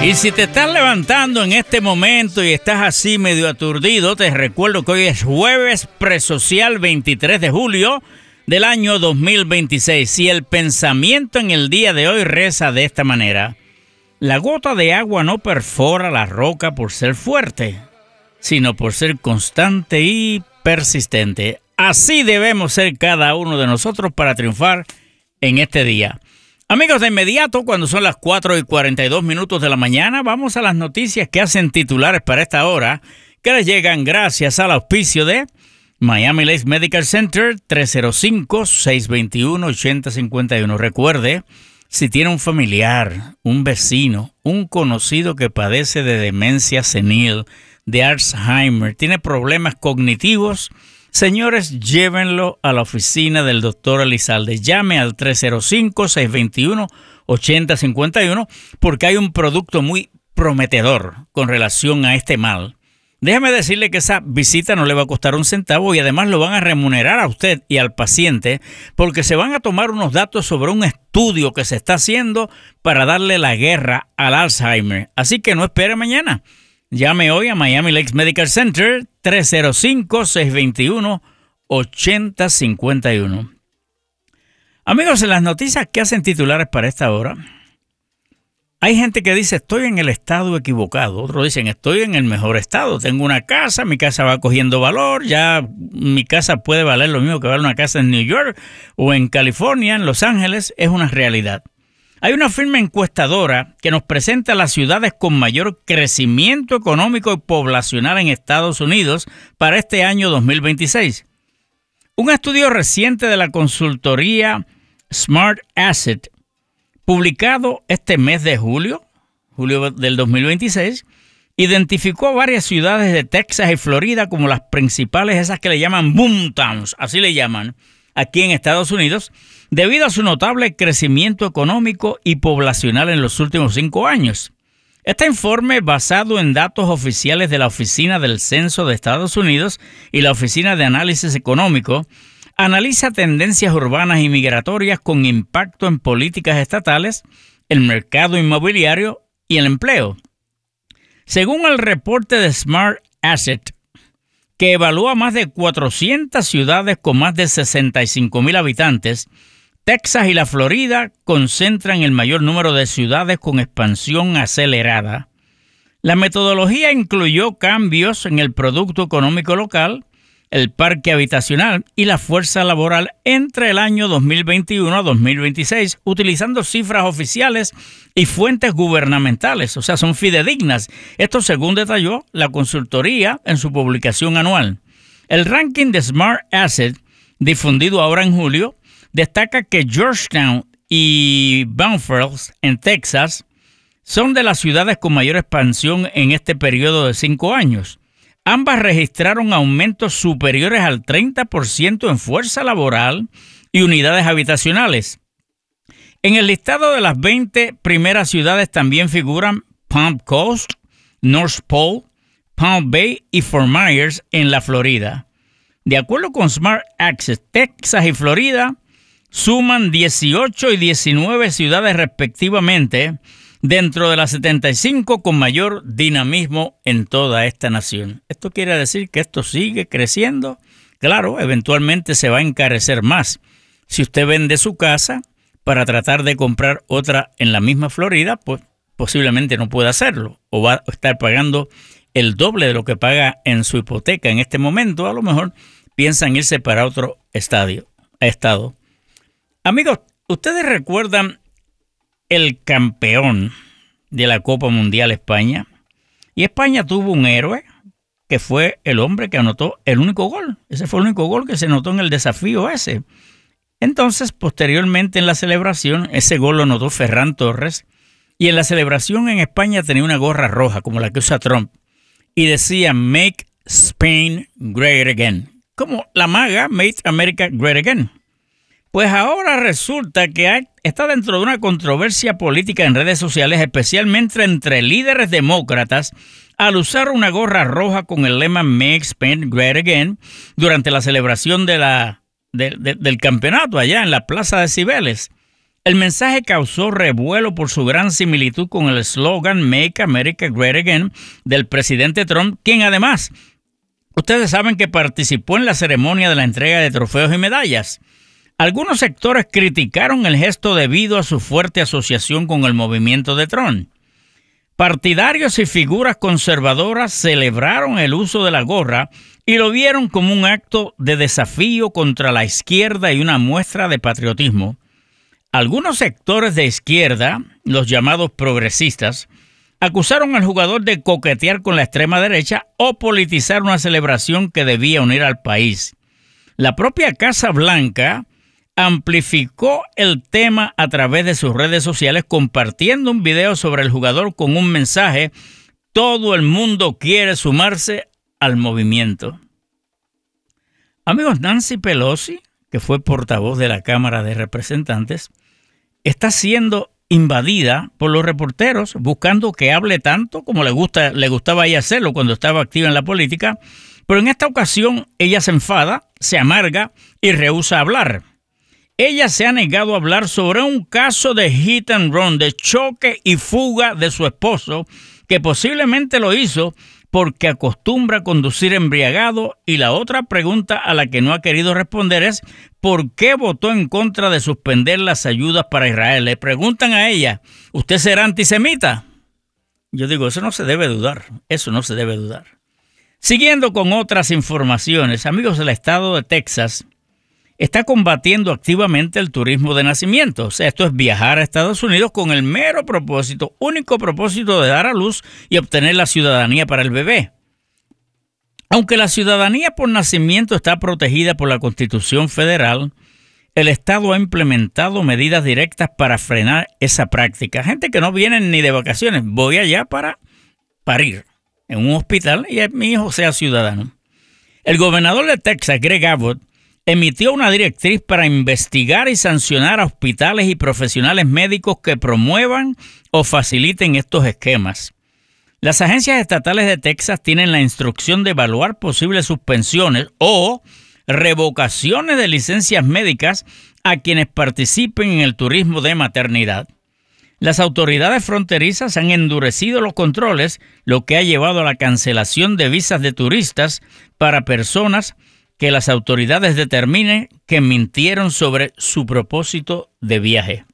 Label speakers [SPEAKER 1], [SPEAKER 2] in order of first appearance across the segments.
[SPEAKER 1] Y si te estás levantando en este momento y estás así medio aturdido, te recuerdo que hoy es jueves presocial 23 de julio del año 2026. Y el pensamiento en el día de hoy reza de esta manera: la gota de agua no perfora la roca por ser fuerte, sino por ser constante y persistente. Así debemos ser cada uno de nosotros para triunfar en este día. Amigos, de inmediato, cuando son las 4:42 de la mañana, vamos a las noticias que hacen titulares para esta hora, que les llegan gracias al auspicio de Miami Lakes Medical Center, 305-621-8051. Recuerde, si tiene un familiar, un vecino, un conocido que padece de demencia senil, de Alzheimer, tiene problemas cognitivos, señores, llévenlo a la oficina del doctor Elizalde. Llame al 305-621-8051 porque hay un producto muy prometedor con relación a este mal. Déjeme decirle que esa visita no le va a costar un centavo y además lo van a remunerar a usted y al paciente porque se van a tomar unos datos sobre un estudio que se está haciendo para darle la guerra al Alzheimer. Así que no espere mañana. Llame hoy a Miami Lakes Medical Center, 305-621-8051. Amigos, en las noticias que hacen titulares para esta hora, hay gente que dice: estoy en el estado equivocado. Otros dicen: estoy en el mejor estado. Tengo una casa, mi casa va cogiendo valor. Ya mi casa puede valer lo mismo que vale una casa en New York o en California, en Los Ángeles. Es una realidad. Hay una firma encuestadora que nos presenta las ciudades con mayor crecimiento económico y poblacional en Estados Unidos para este año 2026. Un estudio reciente de la consultoría Smart Asset, publicado este mes de julio del 2026, identificó varias ciudades de Texas y Florida como las principales, esas que le llaman boomtowns, así le llaman, aquí en Estados Unidos, debido a su notable crecimiento económico y poblacional en los últimos 5 años. Este informe, basado en datos oficiales de la Oficina del Censo de Estados Unidos y la Oficina de Análisis Económico, analiza tendencias urbanas y migratorias con impacto en políticas estatales, el mercado inmobiliario y el empleo. Según el reporte de Smart Asset, que evalúa más de 400 ciudades con más de 65,000 habitantes, Texas y la Florida concentran el mayor número de ciudades con expansión acelerada. La metodología incluyó cambios en el Producto Económico Local, el parque habitacional y la fuerza laboral entre el año 2021 a 2026, utilizando cifras oficiales y fuentes gubernamentales, o sea, son fidedignas. Esto según detalló la consultoría en su publicación anual. El ranking de Smart Asset, difundido ahora en julio, destaca que Georgetown y Braunfels, en Texas, son de las ciudades con mayor expansión en este periodo de 5 años. Ambas registraron aumentos superiores al 30% en fuerza laboral y unidades habitacionales. En el listado de las 20 primeras ciudades también figuran Palm Coast, North Pole, Palm Bay y Fort Myers en la Florida. De acuerdo con Smart Access, Texas y Florida suman 18 y 19 ciudades respectivamente dentro de las 75 con mayor dinamismo en toda esta nación. Esto quiere decir que esto sigue creciendo. Claro, eventualmente se va a encarecer más. Si usted vende su casa para tratar de comprar otra en la misma Florida, pues posiblemente no pueda hacerlo o va a estar pagando el doble de lo que paga en su hipoteca en este momento. A lo mejor piensan irse para otro estado. Amigos, ¿ustedes recuerdan el campeón de la Copa Mundial, España? Y España tuvo un héroe que fue el hombre que anotó el único gol. Ese fue el único gol que se anotó en el desafío ese. Entonces, posteriormente en la celebración, ese gol lo anotó Ferran Torres. Y en la celebración en España tenía una gorra roja, como la que usa Trump. Y decía, Make Spain Great Again. Como la maga, Make America Great Again. Pues ahora resulta que está dentro de una controversia política en redes sociales, especialmente entre líderes demócratas, al usar una gorra roja con el lema Make Spain Great Again durante la celebración del campeonato allá en la Plaza de Cibeles. El mensaje causó revuelo por su gran similitud con el eslogan Make America Great Again del presidente Trump, quien además, ustedes saben que participó en la ceremonia de la entrega de trofeos y medallas. Algunos sectores criticaron el gesto debido a su fuerte asociación con el movimiento de Trump. Partidarios y figuras conservadoras celebraron el uso de la gorra y lo vieron como un acto de desafío contra la izquierda y una muestra de patriotismo. Algunos sectores de izquierda, los llamados progresistas, acusaron al jugador de coquetear con la extrema derecha o politizar una celebración que debía unir al país. La propia Casa Blanca amplificó el tema a través de sus redes sociales compartiendo un video sobre el jugador con un mensaje: todo el mundo quiere sumarse al movimiento. Amigos, Nancy Pelosi, que fue portavoz de la Cámara de Representantes, está siendo invadida por los reporteros buscando que hable tanto como le gustaba a ella hacerlo cuando estaba activa en la política, pero en esta ocasión ella se enfada, se amarga y rehúsa hablar. Ella se ha negado a hablar sobre un caso de hit and run, de choque y fuga de su esposo, que posiblemente lo hizo porque acostumbra a conducir embriagado, y la otra pregunta a la que no ha querido responder es ¿por qué votó en contra de suspender las ayudas para Israel? Le preguntan a ella, ¿usted será antisemita? Yo digo, eso no se debe dudar, eso no se debe dudar. Siguiendo con otras informaciones, amigos, del estado de Texas está combatiendo activamente el turismo de nacimiento. O sea, esto es viajar a Estados Unidos con el mero propósito, único propósito de dar a luz y obtener la ciudadanía para el bebé. Aunque la ciudadanía por nacimiento está protegida por la Constitución Federal, el Estado ha implementado medidas directas para frenar esa práctica. Gente que no viene ni de vacaciones, voy allá para parir en un hospital y mi hijo sea ciudadano. El gobernador de Texas, Greg Abbott, emitió una directriz para investigar y sancionar a hospitales y profesionales médicos que promuevan o faciliten estos esquemas. Las agencias estatales de Texas tienen la instrucción de evaluar posibles suspensiones o revocaciones de licencias médicas a quienes participen en el turismo de maternidad. Las autoridades fronterizas han endurecido los controles, lo que ha llevado a la cancelación de visas de turistas para personas que las autoridades determinen que mintieron sobre su propósito de viaje.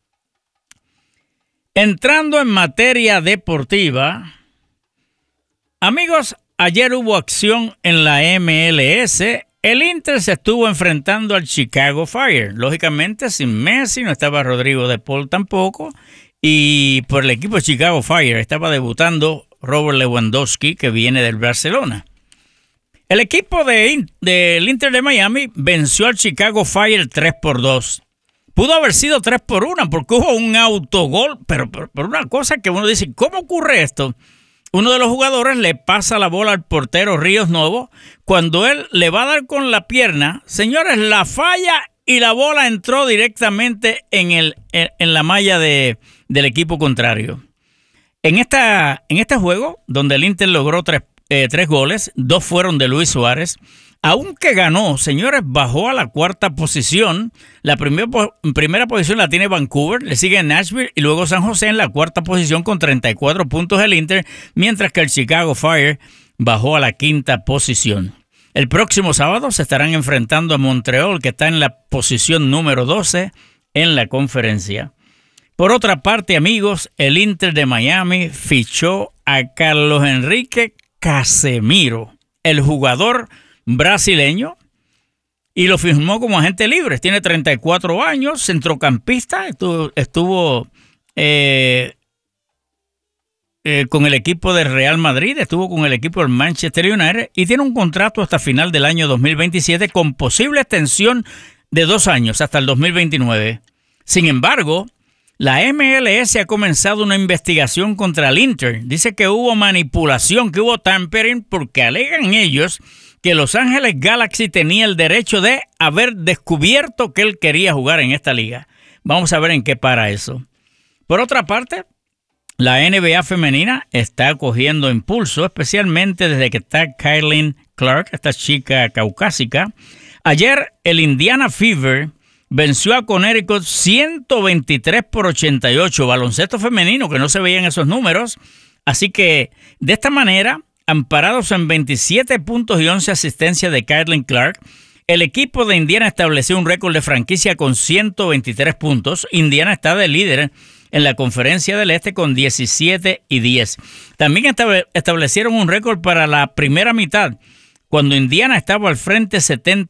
[SPEAKER 1] Entrando en materia deportiva, amigos, ayer hubo acción en la MLS. El Inter se estuvo enfrentando al Chicago Fire. Lógicamente, sin Messi, no estaba Rodrigo de Paul tampoco. Y por el equipo de Chicago Fire estaba debutando Robert Lewandowski, que viene del Barcelona. El equipo del Inter de Miami venció al Chicago Fire 3-2. Pudo haber sido 3-1 porque hubo un autogol, pero por una cosa que uno dice, ¿cómo ocurre esto? Uno de los jugadores le pasa la bola al portero Ríos Novo. Cuando él le va a dar con la pierna, señores, la falla y la bola entró directamente en la malla del equipo contrario. En este juego, donde el Inter logró tres goles, 2 fueron de Luis Suárez. Aunque ganó, señores, bajó a la 4ª posición. La primera posición la tiene Vancouver, le sigue Nashville y luego San José en la 4ª posición con 34 puntos el Inter, mientras que el Chicago Fire bajó a la 5ª posición. El próximo sábado se estarán enfrentando a Montreal, que está en la posición número 12 en la conferencia. Por otra parte, amigos, el Inter de Miami fichó a Carlos Enrique Casemiro, el jugador brasileño, y lo firmó como agente libre. Tiene 34 años, centrocampista, estuvo con el equipo del Real Madrid, estuvo con el equipo del Manchester United y tiene un contrato hasta final del año 2027 con posible extensión de 2 años hasta el 2029. Sin embargo, la MLS ha comenzado una investigación contra el Inter. Dice que hubo manipulación, que hubo tampering, porque alegan ellos que Los Ángeles Galaxy tenía el derecho de haber descubierto que él quería jugar en esta liga. Vamos a ver en qué para eso. Por otra parte, la NBA femenina está cogiendo impulso, especialmente desde que está Caitlin Clark, esta chica caucásica. Ayer el Indiana Fever venció a Connecticut 123-88, baloncesto femenino, que no se veían esos números. Así que, de esta manera, amparados en 27 puntos y 11 asistencias de Caitlin Clark, el equipo de Indiana estableció un récord de franquicia con 123 puntos. Indiana está de líder en la Conferencia del Este con 17-10. También establecieron un récord para la primera mitad, cuando Indiana estaba al frente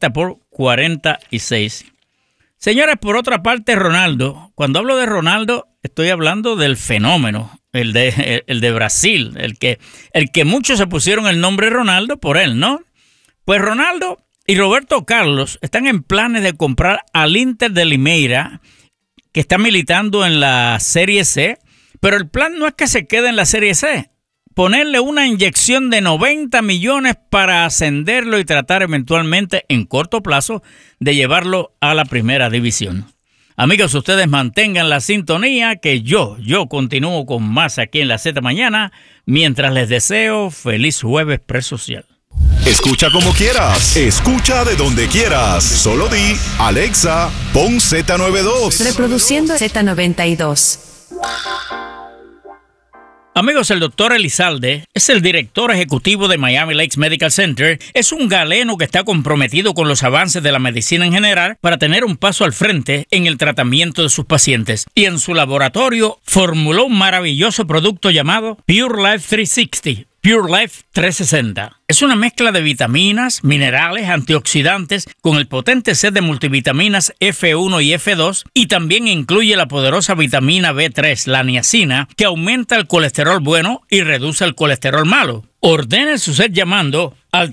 [SPEAKER 1] 70-46. Señores, por otra parte, Ronaldo. Cuando hablo de Ronaldo, estoy hablando del fenómeno, el de Brasil, el que muchos se pusieron el nombre Ronaldo por él, ¿no? Pues Ronaldo y Roberto Carlos están en planes de comprar al Inter de Limeira, que está militando en la Serie C, pero el plan no es que se quede en la Serie C, ponerle una inyección de 90 millones para ascenderlo y tratar eventualmente en corto plazo de llevarlo a la primera división. Amigos, ustedes mantengan la sintonía, que yo continúo con más aquí en la Z Mañana, mientras les deseo feliz jueves presocial.
[SPEAKER 2] Escucha como quieras, escucha de donde quieras. Solo di, Alexa, pon Z92.
[SPEAKER 3] Reproduciendo Z92.
[SPEAKER 1] Amigos, el doctor Elizalde es el director ejecutivo de Miami Lakes Medical Center. Es un galeno que está comprometido con los avances de la medicina en general para tener un paso al frente en el tratamiento de sus pacientes. Y en su laboratorio formuló un maravilloso producto llamado Pure Life 360. Pure Life 360. Es una mezcla de vitaminas, minerales, antioxidantes con el potente set de multivitaminas F1 y F2 y también incluye la poderosa vitamina B3, la niacina, que aumenta el colesterol bueno y reduce el colesterol malo. Ordene su set llamando al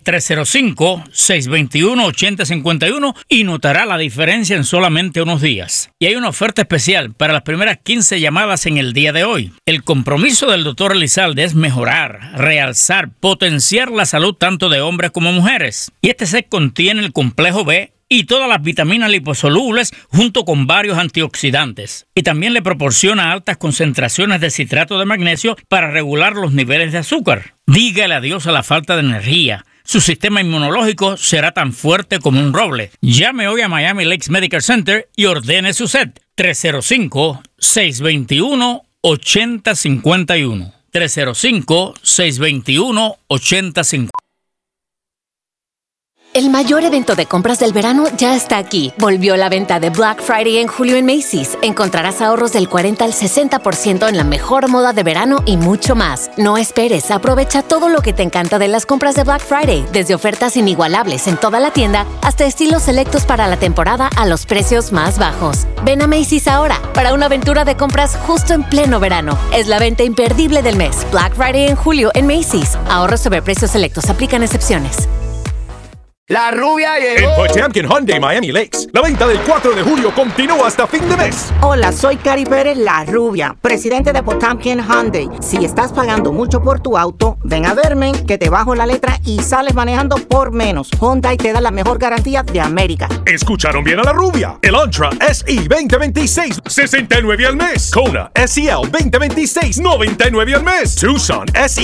[SPEAKER 1] 305-621-8051 y notará la diferencia en solamente unos días. Y hay una oferta especial para las primeras 15 llamadas en el día de hoy. El compromiso del Dr. Elizalde es mejorar, realzar, potenciar la salud tanto de hombres como mujeres. Y este set contiene el complejo B y todas las vitaminas liposolubles junto con varios antioxidantes. Y también le proporciona altas concentraciones de citrato de magnesio para regular los niveles de azúcar. Dígale adiós a la falta de energía. Su sistema inmunológico será tan fuerte como un roble. Llame hoy a Miami Lakes Medical Center y ordene su set. 305-621-8051. 305-621-8051.
[SPEAKER 4] El mayor evento de compras del verano ya está aquí. Volvió la venta de Black Friday en julio en Macy's. Encontrarás ahorros del 40 al 60% en la mejor moda de verano y mucho más. No esperes, aprovecha todo lo que te encanta de las compras de Black Friday, desde ofertas inigualables en toda la tienda hasta estilos selectos para la temporada a los precios más bajos. Ven a Macy's ahora para una aventura de compras justo en pleno verano. Es la venta imperdible del mes. Black Friday en julio en Macy's. Ahorros sobre precios selectos, aplican excepciones.
[SPEAKER 5] La rubia llegó.
[SPEAKER 6] En Potemkin Hyundai Miami Lakes, la venta del 4 de julio continúa hasta fin de mes.
[SPEAKER 7] Hola, soy Cari Pérez, la rubia, presidente de Potemkin Hyundai. Si estás pagando mucho por tu auto, ven a verme, que te bajo la letra y sales manejando por menos. Hyundai te da la mejor garantía de América.
[SPEAKER 6] Escucharon bien a la rubia. El Antra SE 2026, $69 al mes. Kona SEL 2026, $99 al mes. Tucson SE